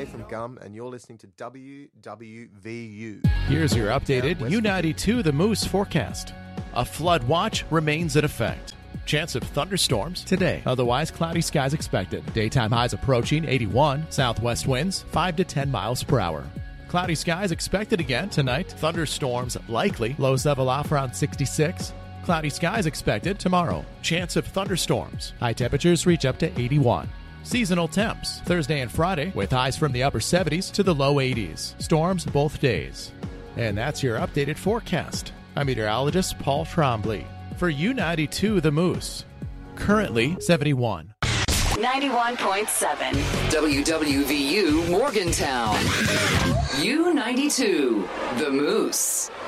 Jay from Gum, and you're listening to WWVU. Here's your updated U92 The Moose forecast. A flood watch remains in effect. Chance of thunderstorms today. Otherwise, cloudy skies expected. Daytime highs approaching 81. Southwest winds 5 to 10 miles per hour. Cloudy skies expected again tonight. Thunderstorms likely. Lows level off around 66. Cloudy skies expected tomorrow. Chance of thunderstorms. High temperatures reach up to 81. Seasonal temps Thursday and Friday with highs from the upper 70s to the low 80s. Storms both days. And that's your updated forecast. I'm meteorologist Paul Trombley for U92 The Moose. Currently 71. 91.7 WWVU Morgantown. U92 The Moose.